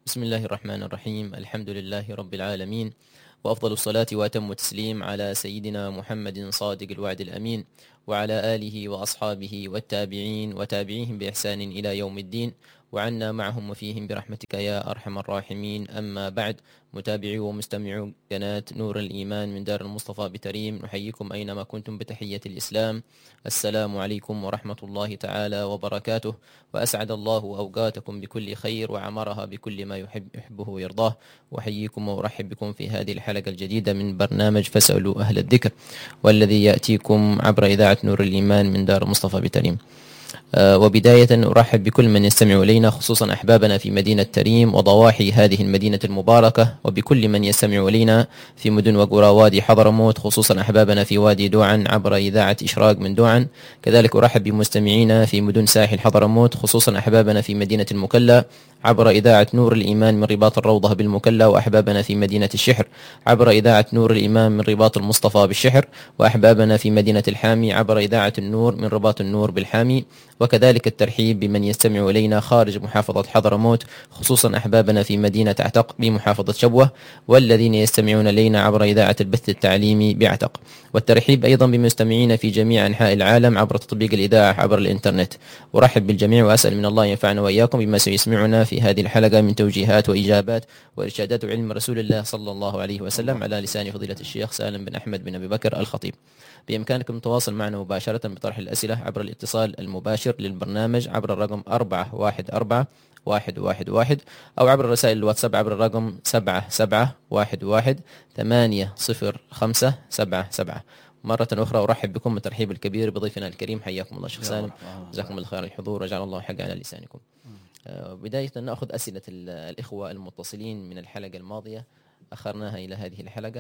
بسم الله الرحمن الرحيم. الحمد لله رب العالمين، وأفضل الصلاة وأتم التسليم على سيدنا محمد صادق الوعد الأمين، وعلى آله وأصحابه والتابعين وتابعيهم بإحسان إلى يوم الدين، وعنا معهم وفيهم برحمتك يا أرحم الراحمين. أما بعد، متابعي ومستمعي قناة نور الإيمان من دار المصطفى بتريم، نحييكم أينما كنتم بتحية الإسلام. السلام عليكم ورحمة الله تعالى وبركاته، وأسعد الله أوقاتكم بكل خير وعمرها بكل ما يحبه ويرضاه. وأحييكم وأرحب بكم في هذه الحلقة الجديدة من برنامج فاسألوا أهل الذكر، والذي يأتيكم عبر إذاعة نور الإيمان من دار المصطفى بتريم. وبداية أرحب بكل من يستمع إلينا، خصوصا أحبابنا في مدينة تريم وضواحي هذه المدينة المباركة، وبكل من يستمع إلينا في مدن وقرى وادي حضرموت، خصوصا أحبابنا في وادي دوعن عبر إذاعة إشراق من دوعن. كذلك أرحب بمستمعينا في مدن ساحل حضرموت، خصوصا أحبابنا في مدينة المكلا عبر إذاعة نور الإيمان من رباط الروضة بالمكلا، وأحبابنا في مدينة الشحر عبر إذاعة نور الإيمان من رباط المصطفى بالشحر، وأحبابنا في مدينة الحامي عبر إذاعة النور من رباط النور بالحامي. وكذلك الترحيب بمن يستمع إلينا خارج محافظة حضرموت، خصوصا أحبابنا في مدينة عتق بمحافظة شبوة، والذين يستمعون إلينا عبر إذاعة البث التعليمي بعتق. والترحيب أيضا بمستمعين في جميع أنحاء العالم عبر تطبيق الإذاعة عبر الإنترنت. أرحب بالجميع وأسأل من الله ينفعنا وإياكم بما سيسمعنا في هذه الحلقة من توجيهات وإجابات وإرشادات علم رسول الله صلى الله عليه وسلم على لسان فضيلة الشيخ سالم بن أحمد بن أبي بكر الخطيب. بإمكانكم التواصل معنا مباشرة بطرح الأسئلة عبر الاتصال المباشر للبرنامج عبر الرقم 414-111 أو عبر رسائل الواتساب عبر الرقم 7711-805-77. مرة أخرى أرحب بكم بالترحيب الكبير بضيفنا الكريم. حياكم الله شيخ سالم، جزاكم الله خير الحضور، وجعل الله حق على لسانكم. بداية نأخذ أسئلة الإخوة المتصلين من الحلقة الماضية، أخرناها إلى هذه الحلقة،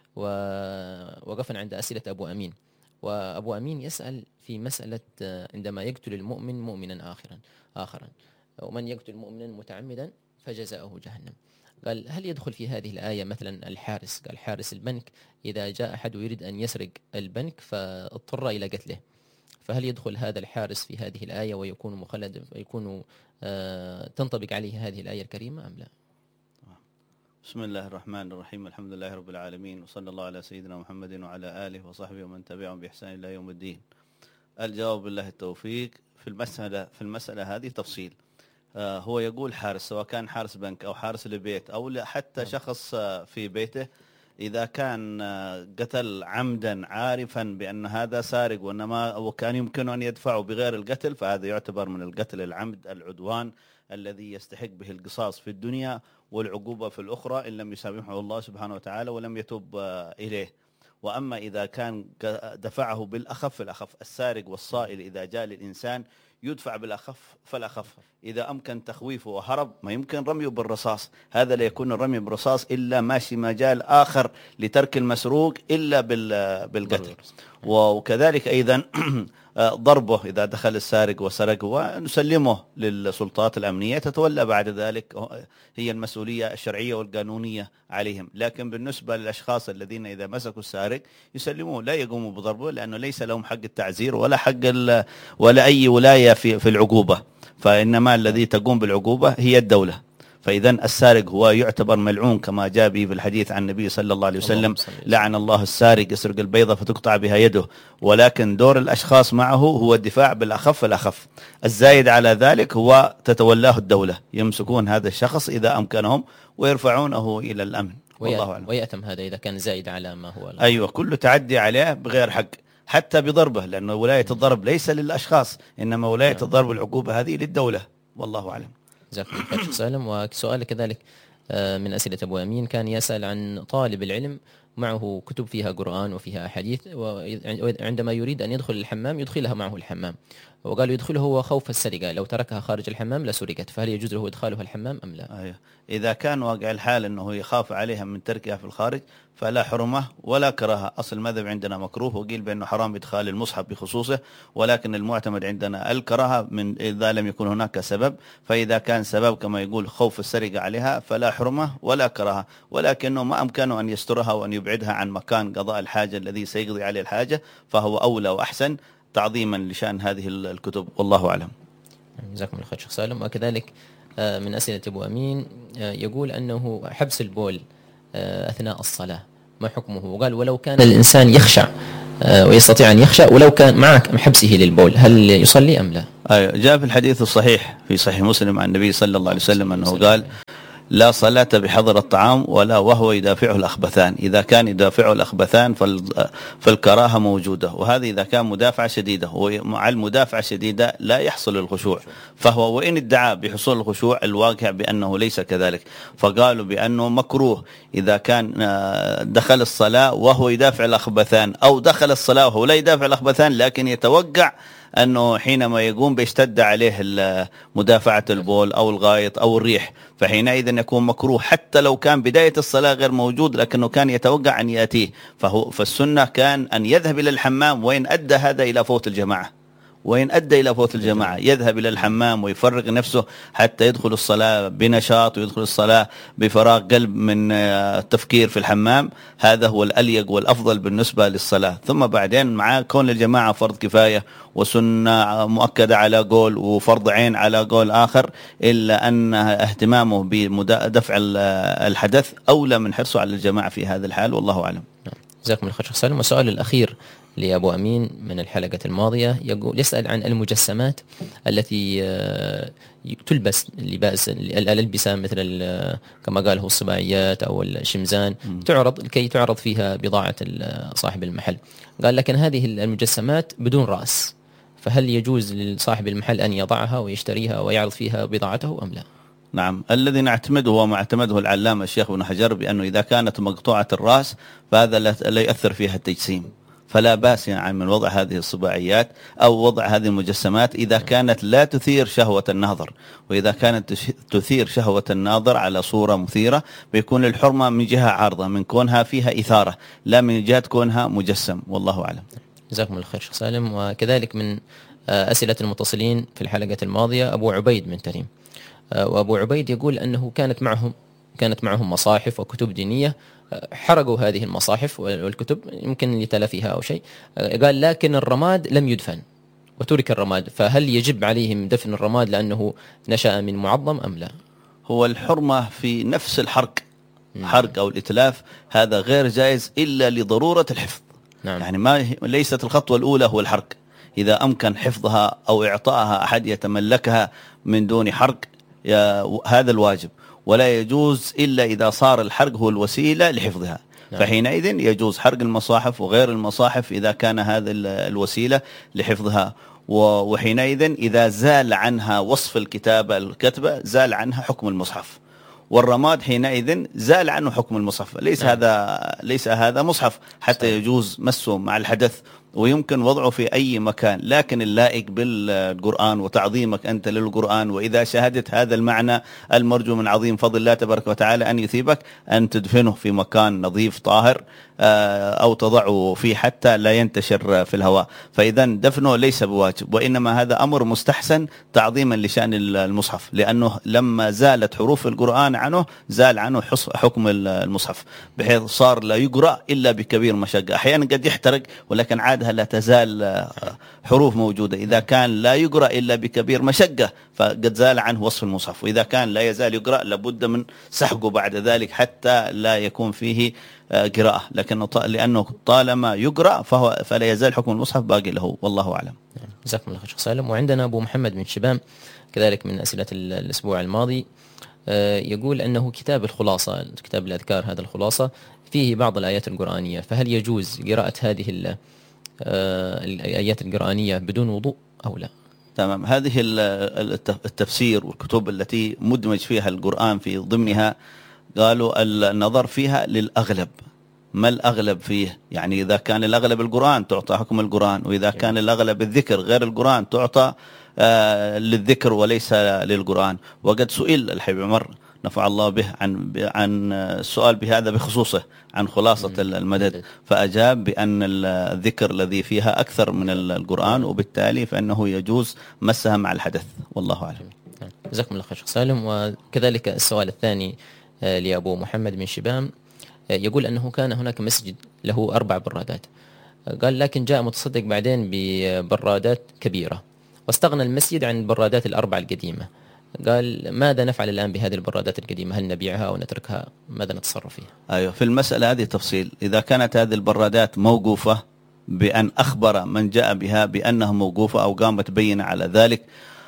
ووقفنا عند أسئلة أبو أمين. وأبو أمين يسأل في مسألة عندما يقتل المؤمن مؤمنا آخرا، ومن يقتل مؤمنا متعمدا فجزاؤه جهنم. قال: هل يدخل في هذه الآية مثلا الحارس؟ قال: حارس البنك إذا جاء أحد يريد أن يسرق البنك فاضطر إلى قتله، فهل يدخل هذا الحارس في هذه الآية ويكون مخلد، ويكون تنطبق عليه هذه الآية الكريمة أم لا؟ بسم الله الرحمن الرحيم. الحمد لله رب العالمين، وصلى الله على سيدنا محمد وعلى آله وصحبه ومن تبعهم بإحسان إلى يوم الدين. الجواب بالله التوفيق. في المسألة هذه تفصيل. هو يقول حارس، سواء كان حارس بنك أو حارس لبيت أو حتى شخص في بيته، إذا كان قتل عمدا عارفا بأن هذا سارق وكان يمكن أن يدفعه بغير القتل، فهذا يعتبر من القتل العمد العدوان الذي يستحق به القصاص في الدنيا والعقوبة في الأخرى إن لم يسامحه الله سبحانه وتعالى ولم يتوب إليه. وأما إذا كان دفعه بالأخف الأخف، السارق والصائل إذا جاء للإنسان يدفع بالأخف فالأخف. إذا أمكن تخويفه وهرب، ما يمكن رميه بالرصاص، هذا لا يكون الرمي بالرصاص إلا ماشي مجال آخر لترك المسروق إلا بالقتل. وكذلك أيضا ضربه إذا دخل السارق وسرق، ونسلمه للسلطات الأمنية تتولى بعد ذلك، هي المسؤولية الشرعية والقانونية عليهم. لكن بالنسبة للأشخاص الذين إذا مسكوا السارق يسلموه، لا يقوموا بضربه، لأنه ليس لهم حق التعزير ولا حق ولا أي ولاية في العقوبة، فإنما الذي تقوم بالعقوبة هي الدولة. فإذا السارق هو يعتبر ملعون كما جاء به في الحديث عن النبي صلى الله عليه وسلم: لعن الله السارق يسرق البيضة فتقطع بها يده. ولكن دور الأشخاص معه هو الدفاع بالأخف الأخف، الزايد على ذلك هو تتولاه الدولة، يمسكون هذا الشخص إذا أمكنهم ويرفعونه إلى الأمن. والله أعلم. ويأتم هذا إذا كان زايد على ما هو أيوة، كل تعدي عليه بغير حق، حتى بضربه، لأن ولاية الضرب ليس للأشخاص، إنما ولاية الضرب العقوبة هذه للدولة. والله أعلم. جزاكم الله خير سالم. وسؤال كذلك من أسئلة أبو أمين، كان يسأل عن طالب العلم معه كتب فيها قرآن وفيها أحاديث، وعندما يريد أن يدخل الحمام يدخلها معه الحمام، وقالوا يدخله هو خوف السرقة، لو تركها خارج الحمام لسرقت، فهل يجوز له إدخالها الحمام أم لا؟ أيوة. إذا كان واقع الحال أنه يخاف عليها من تركها في الخارج فلا حرمة ولا كراهة. أصل المذهب عندنا مكروه، وقيل بأنه حرام إدخال المصحف بخصوصه، ولكن المعتمد عندنا الكراهة من إذا لم يكن هناك سبب. فإذا كان سبب كما يقول خوف السرقة عليها فلا حرمة ولا كراهة، ولكنه ما أمكنه أن يسترها وأن يبعدها عن مكان قضاء الحاجة الذي سيقضي عليه الحاجة، فهو أولى وأحسن تعظيما لشأن هذه الكتب. والله أعلم. جزاكم الله خير شيخ سالم. وكذلك من أسئلة أبو أمين يقول أنه حبس البول أثناء الصلاة ما حكمه؟ وقال ولو كان الإنسان يخشع ويستطيع أن يخشع ولو كان مع حبسه للبول هل يصلي أم لا؟ جاء في الحديث الصحيح في صحيح مسلم عن النبي صلى الله عليه وسلم أنه قال لا صلاة بحضر الطعام ولا وهو يدافعه الأخبثان. إذا كان يدافعه الأخبثان فالكراهة موجودة، وهذه إذا كان مدافعة شديدة، ومع المدافعة الشديدة لا يحصل الخشوع، فهو وإن ادعى بحصول الخشوع الواقع بأنه ليس كذلك. فقالوا بأنه مكروه إذا كان دخل الصلاة وهو يدافع الأخبثان، أو دخل الصلاة وهو لا يدافع الأخبثان لكن يتوقع أنه حينما يقوم بيشتد عليه مدافعة البول أو الغائط أو الريح، فحينئذ يكون مكروه حتى لو كان بداية الصلاة غير موجود لكنه كان يتوقع أن يأتيه. فالسنة كان أن يذهب إلى الحمام، وإن أدى هذا إلى فوت الجماعة، وإن أدى إلى فوت الجماعة يذهب إلى الحمام ويفرغ نفسه حتى يدخل الصلاة بنشاط ويدخل الصلاة بفراغ قلب من التفكير في الحمام. هذا هو الأليق والأفضل بالنسبة للصلاة. ثم بعدين مع كون الجماعة فرض كفاية وسنة مؤكدة على قول وفرض عين على قول آخر، إلا أن اهتمامه بدفع الحدث أولى من حرصه على الجماعة في هذا الحال، والله أعلم. جزاكم الله خير. سالم. والسؤال الأخير لأبو أمين من الحلقة الماضية يسأل عن المجسمات التي تلبس لباس الألبسة مثل كما قاله الصباعيات أو الشمزان، تعرض لكي تعرض فيها بضاعة صاحب المحل. قال لكن هذه المجسمات بدون رأس، فهل يجوز لصاحب المحل أن يضعها ويشتريها ويعرض فيها بضاعته أم لا؟ نعم، الذي نعتمده هو ما اعتمده العلامة الشيخ ابن حجر بأنه إذا كانت مقطوعة الرأس فهذا لا يؤثر فيها التجسيم، فلا بأس يعني من وضع هذه الصباعيات أو وضع هذه المجسمات إذا كانت لا تثير شهوة الناظر. وإذا كانت تثير شهوة الناظر على صورة مثيرة بيكون الحرمة من جهة عارضة، من كونها فيها إثارة، لا من جهة كونها مجسم، والله أعلم. جزاكم الله خير شيخ سالم. وكذلك من أسئلة المتصلين في الحلقة الماضية أبو عبيد من تريم، وأبو عبيد يقول أنه كانت معهم مصاحف وكتب دينية، حرقوا هذه المصاحف والكتب يمكن لتلفها أو شيء. قال لكن الرماد لم يدفن وترك الرماد، فهل يجب عليهم دفن الرماد لأنه نشأ من معظم أم لا؟ هو الحرمة في نفس الحرق، حرق أو الإتلاف هذا غير جائز إلا لضرورة الحفظ. نعم. يعني ليست الخطوة الأولى هو الحرق، إذا أمكن حفظها أو إعطائها أحد يتملكها من دون حرق هذا الواجب، ولا يجوز إلا إذا صار الحرق هو الوسيلة لحفظها. نعم. فحينئذ يجوز حرق المصاحف وغير المصاحف إذا كان هذا الوسيلة لحفظها. وحينئذ إذا زال عنها وصف الكتبة زال عنها حكم المصحف، والرماد حينئذ زال عنه حكم المصحف. ليس هذا مصحف حتى يجوز مسه مع الحدث ويمكن وضعه في أي مكان، لكن اللائق بالقرآن وتعظيمك أنت للقرآن، وإذا شاهدت هذا المعنى المرجو من عظيم فضل الله تبارك وتعالى أن يثيبك، أن تدفنه في مكان نظيف طاهر أو تضعه فيه حتى لا ينتشر في الهواء. فإذا دفنه ليس بواجب، وإنما هذا أمر مستحسن تعظيما لشأن المصحف، لأنه لما زالت حروف القرآن عنه زال عنه حكم المصحف، بحيث صار لا يقرأ إلا بكبير مشقة. أحيانا قد يحترق ولكن عادها لا تزال حروف موجودة. إذا كان لا يقرأ إلا بكبير مشقة فقد زال عنه وصف المصحف، وإذا كان لا يزال يقرأ لابد من سحقه بعد ذلك حتى لا يكون فيه قراءة، لأنه طالما يقرأ فلا يزال حكم المصحف باقي له، والله أعلم. جزاكم الله خير شيخ سالم. وعندنا أبو محمد بن شبام كذلك من أسئلة الأسبوع الماضي، يقول أنه كتاب الخلاصة، كتاب الأذكار هذا الخلاصة فيه بعض الآيات القرآنية، فهل يجوز قراءة هذه الآيات القرآنية بدون وضوء أو لا؟ تمام. هذه التفسير والكتب التي مدمج فيها القرآن في ضمنها قالوا النظر فيها للأغلب، ما الأغلب فيه؟ يعني إذا كان الأغلب القرآن تعطى حكم القرآن، وإذا كان الأغلب الذكر غير القرآن تعطى للذكر وليس للقرآن. وقد سئل الحبيب عمر نفع الله به عن السؤال بهذا بخصوصه عن خلاصة المدد، فأجاب بأن الذكر الذي فيها أكثر من القرآن، وبالتالي فإنه يجوز مسها مع الحدث، والله أعلم. جزاكم الله خير شيخ سالم. وكذلك السؤال الثاني لأبو محمد بن شبام، يقول أنه كان هناك مسجد له 4 برادات، قال لكن جاء متصدق بعدين ببرادات كبيرة واستغنى المسجد عن البرادات ال4 القديمة، قال ماذا نفعل الآن بهذه البرادات القديمة؟ هل نبيعها أو نتركها؟ ماذا نتصرف فيها؟ أيوة، في المسألة هذه تفصيل. إذا كانت هذه البرادات موقوفة بأن أخبر من جاء بها بأنها موقوفة أو قامت بينة على ذلك،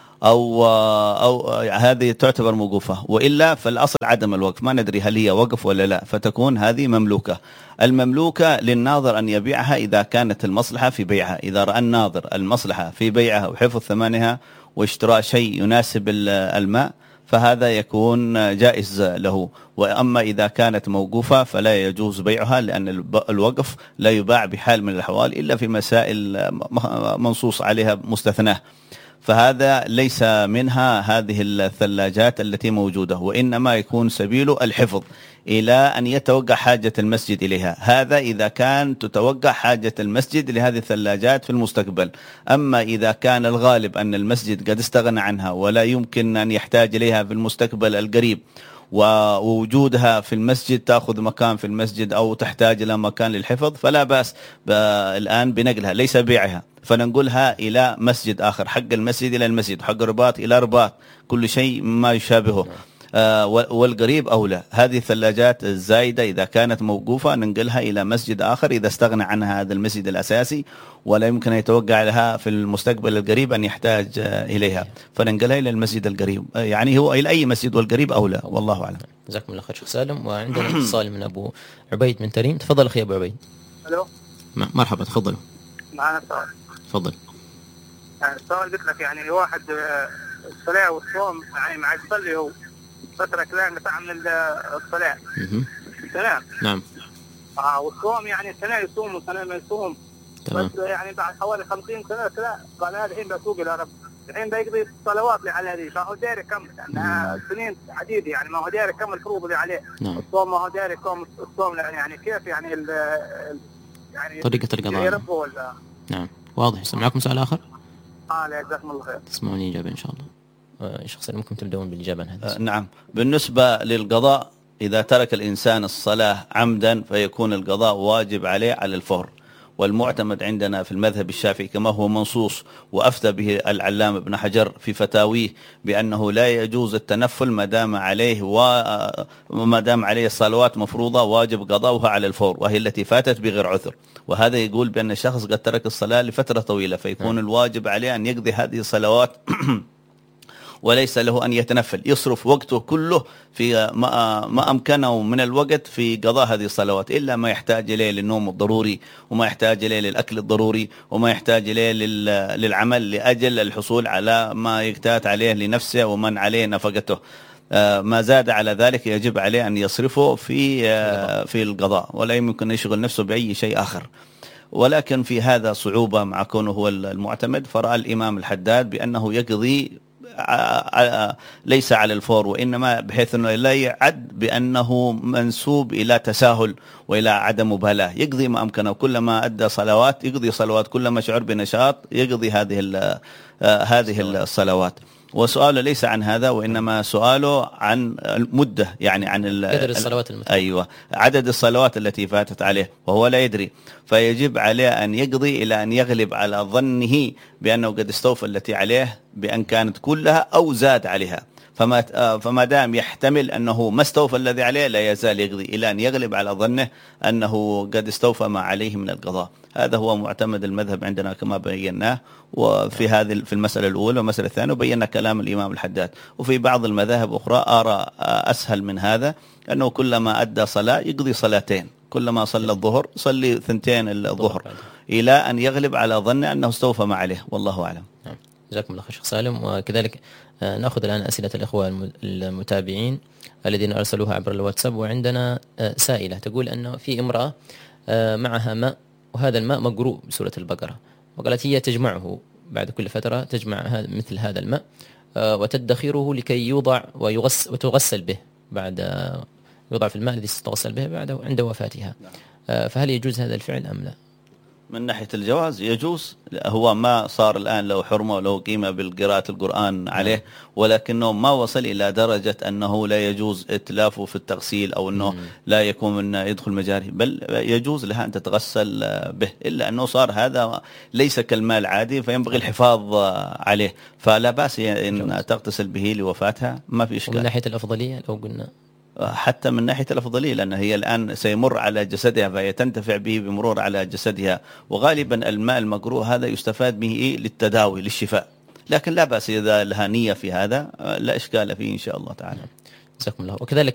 أو هذه تعتبر موقوفة، وإلا فالأصل عدم الوقف، ما ندري هل هي وقف ولا لا، فتكون هذه مملوكة. المملوكة للناظر أن يبيعها إذا كانت المصلحة في بيعها، إذا رأى الناظر المصلحة في بيعها وحفظ ثمنها واشتراء شيء يناسب الماء فهذا يكون جائز له. وأما إذا كانت موقوفة فلا يجوز بيعها، لأن الوقف لا يباع بحال من الأحوال إلا في مسائل منصوص عليها مستثناه، فهذا ليس منها هذه الثلاجات التي موجودة، وإنما يكون سبيل الحفظ إلى أن يتوقع حاجة المسجد إليها. هذا إذا كان تتوقع حاجة المسجد لهذه الثلاجات في المستقبل. أما إذا كان الغالب أن المسجد قد استغنى عنها ولا يمكن أن يحتاج إليها في المستقبل القريب، ووجودها في المسجد تأخذ مكان في المسجد أو تحتاج إلى مكان للحفظ، فلا بأس الآن بنقلها، ليس بيعها، فننقلها إلى مسجد آخر، حق المسجد إلى المسجد، حق رباط إلى رباط، كل شيء ما يشابهه. والقريب أولى. هذه الثلاجات الزايدة إذا كانت موقوفة ننقلها إلى مسجد آخر إذا استغنى عنها هذا المسجد الأساسي ولا يمكن أن يتوقع لها في المستقبل القريب أن يحتاج إليها، فننقلها إلى المسجد القريب، يعني هو إلى أي مسجد والقريب أولى، والله أعلم. جزاكم الله خير شيخ سالم. وعندنا اتصال من أبو عبيد من تريم. تفضل أخي أبو عبيد. ألو. مرحبا، تفضلوا. معنا سؤال. تفضل. يعني السؤال قلت لك، يعني واحد الصلاة والصوم يعني مع يصلي هو فترة كلام بتاع من الصلاة. تمام. نعم. والصوم يعني سنة يصوم وسنة ما يصوم. تمام. بس يعني بعد حوالي 50 سنة كذا قال هذا الحين بسوق إلى رب، الحين بيقضي الصلوات اللي على هذه، فهو داري كم لأنها سنين عديدة، يعني ما هو داري كم الفروض اللي عليه. نعم. الصوم ما هو داري كم الصوم، يعني كيف يعني يعني طريقة القضاء. يربه ولا. نعم واضح. سمعكم سؤال آخر؟ لا جزاكم الله خير. تسمعوني إجابة إن شاء الله. شيخ سالم ممكن تبدأون بالإجابة عن هذا. نعم. بالنسبة للقضاء، إذا ترك الإنسان الصلاة عمدا فيكون القضاء واجب عليه على الفور، والمعتمد عندنا في المذهب الشافعي كما هو منصوص وأفتى به العلامة ابن حجر في فتاويه بأنه لا يجوز التنفل ما دام عليه الصلوات مفروضة واجب قضاؤها على الفور، وهي التي فاتت بغير عذر. وهذا يقول بأن الشخص قد ترك الصلاة لفترة طويلة، فيكون الواجب عليه أن يقضي هذه الصلوات وليس له أن يتنفل، يصرف وقته كله في ما أمكنه من الوقت في قضاء هذه الصلوات، إلا ما يحتاج إليه للنوم الضروري، وما يحتاج إليه للأكل الضروري، وما يحتاج إليه للعمل لأجل الحصول على ما يقتات عليه لنفسه ومن عليه نفقته. ما زاد على ذلك يجب عليه أن يصرفه في القضاء، ولا يمكن يشغل نفسه بأي شيء آخر. ولكن في هذا صعوبة مع كونه هو المعتمد، فرأى الإمام الحداد بأنه يقضي ليس على الفور، وإنما بحيث أنه لا يعد بأنه منسوب إلى تساهل وإلى عدم مبالاة، يقضي ما أمكنه، كلما أدى صلوات يقضي صلوات، كلما شعر بنشاط يقضي هذه الصلوات. وسؤاله ليس عن هذا، وإنما سؤاله عن المدة، يعني عن قدر الصلوات المتبقية. أيوة، عدد الصلوات التي فاتت عليه وهو لا يدري، فيجب عليه أن يقضي إلى أن يغلب على ظنه بأنه قد استوفى التي عليه بأن كانت كلها أو زاد عليها، فما دام يحتمل أنه ما استوفى الذي عليه لا يزال يقضي إلى أن يغلب على ظنه أنه قد استوفى ما عليه من القضاء. هذا هو معتمد المذهب عندنا كما بيناه، وفي في المسألة الأولى والمسألة الثانية وبينا كلام الإمام الحداد. وفي بعض المذاهب أخرى أرى أسهل من هذا، أنه كلما أدى صلاة يقضي صلاتين، كلما صلى الظهر صلي 2 الظهر إلى أن يغلب على ظنه أنه استوفى ما عليه، والله أعلم. جزاكم الله خير شيخ سالم. وكذلك نأخذ الآن أسئلة الإخوة المتابعين الذين أرسلوها عبر الواتساب. وعندنا سائلة تقول أنه في امرأة معها ماء، وهذا الماء مقروء بسورة البقرة، وقالت هي تجمعه بعد كل فترة، تجمع مثل هذا الماء وتدخره لكي يوضع وتغسل به، بعد يوضع في الماء الذي ستغسل به بعد عند وفاتها. فهل يجوز هذا الفعل أم لا؟ من ناحية الجواز يجوز، هو ما صار الآن له حرمة وله قيمة بالقراءة القرآن عليه، ولكنه ما وصل إلى درجة أنه لا يجوز إتلافه في التغسيل أو أنه لا يكون من يدخل مجاري، بل يجوز لها أن تتغسل به، إلا أنه صار هذا ليس كالمال عادي فينبغي الحفاظ عليه، فلا بأس أن تغتسل به لوفاتها، ما في إشكال. ومن ناحية الأفضلية لو قلنا حتى من ناحية الأفضلية، لأن هي الآن سيمر على جسدها فهي تنتفع به بمرور على جسدها، وغالبا الماء المقروء هذا يستفاد به للتداوي للشفاء، لكن لا بأس إذا لها نية في هذا لا إشكال فيه إن شاء الله تعالى. جزاكم الله. وكذلك